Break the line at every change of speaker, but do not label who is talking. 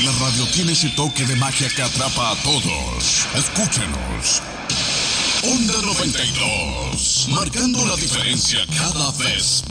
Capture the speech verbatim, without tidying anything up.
La radio tiene ese toque de magia que atrapa a todos. Escúchenos. Onda noventa y dos, marcando la diferencia cada vez